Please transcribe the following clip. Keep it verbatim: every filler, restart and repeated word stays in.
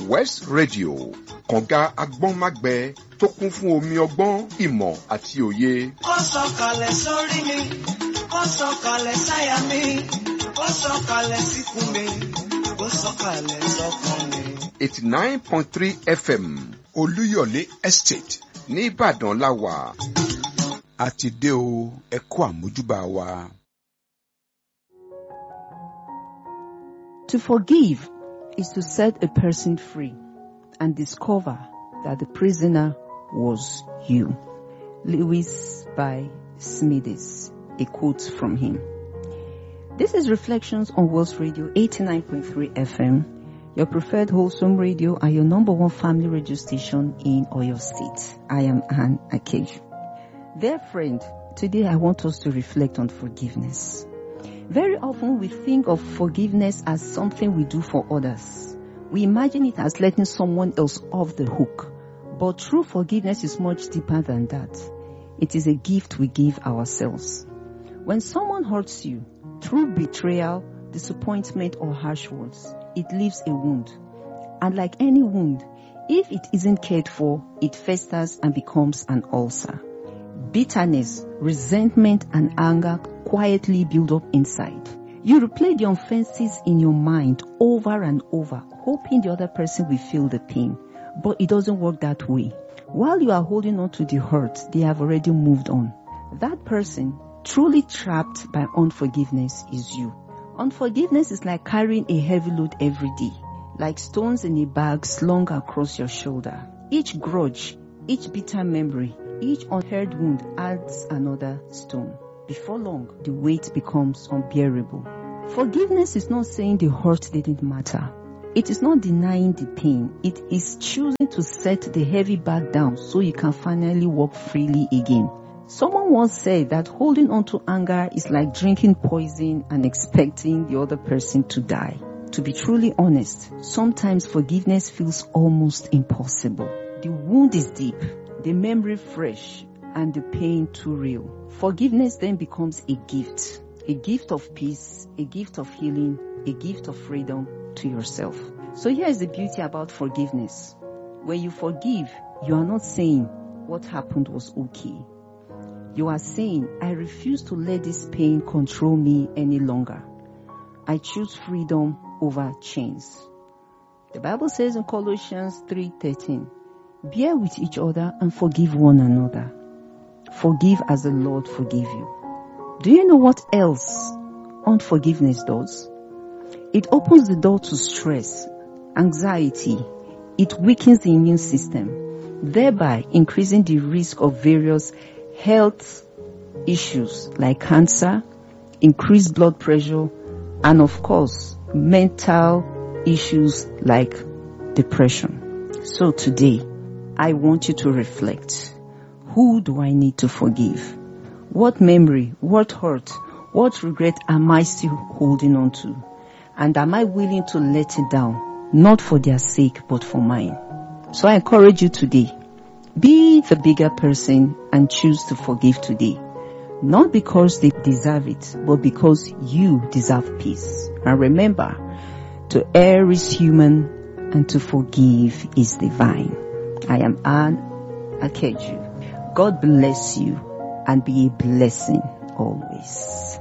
West Radio, kànga agbọ́nmágbẹ tó kún fún omi ọgbọ́n, ìmọ̀ àti òye. Ó sọ̀kalẹ̀ sórí mi, ó sọ̀kalẹ̀ sáyà mi, ó sọ̀kalẹ̀ síkùn mi, ó sọ̀kalẹ̀ sọ́kàn mi. eighty-nine point three F M Olúyọ̀lé Estate ní Ìbàdàn la wà. àti dé o, ẹ kú àmójúbà wa. To forgive is to set a person free and discover that the prisoner was you. Lewis by Smithies, a quote from him. This is Reflections on Wells Radio eighty-nine point three F M, your preferred wholesome radio and your number one family radio station in Oyo State. I am Anne Akeju. Dear friend, today I want us to reflect on forgiveness. Very often we think of forgiveness as something we do for others. We imagine it as letting someone else off the hook. But true forgiveness is much deeper than that. It is a gift we give ourselves. When someone hurts you, through betrayal, disappointment, or harsh words, it leaves a wound. And like any wound, if it isn't cared for, it festers and becomes an ulcer. Bitterness, resentment, and anger quietly build up inside. You replay the offenses in your mind over and over, hoping the other person will feel the pain. But it doesn't work that way. While you are holding on to the hurt, they have already moved on. That person, truly trapped by unforgiveness, is you. Unforgiveness is like carrying a heavy load every day, like stones in a bag slung across your shoulder. Each grudge, each bitter memory, each unheard wound adds another stone. Before long, the weight becomes unbearable. Forgiveness is not saying the hurt didn't matter. It is not denying the pain. It is choosing to set the heavy bag down so you can finally walk freely again. Someone once said that holding on to anger is like drinking poison and expecting the other person to die. To be truly honest, sometimes forgiveness feels almost impossible. The wound is deep, the memory fresh, and the pain too real. Forgiveness then becomes a gift. A gift of peace, a gift of healing, a gift of freedom to yourself. So here is the beauty about forgiveness. When you forgive, you are not saying what happened was okay. You are saying, I refuse to let this pain control me any longer. I choose freedom over chains. The Bible says in Colossians three thirteen, bear with each other and forgive one another. Forgive as the Lord forgave you. Do you know what else unforgiveness does? It opens the door to stress, anxiety. It weakens the immune system, thereby increasing the risk of various health issues like cancer, increased blood pressure, and of course, mental issues like depression. So today, I want you to reflect. Who do I need to forgive? What memory, what hurt, what regret am I still holding on to? And am I willing to let it down, not for their sake, but for mine? So I encourage you today, be the bigger person and choose to forgive today. Not because they deserve it, but because you deserve peace. And remember, to err is human and to forgive is divine. I am Anne Akeju. God bless you and be a blessing always.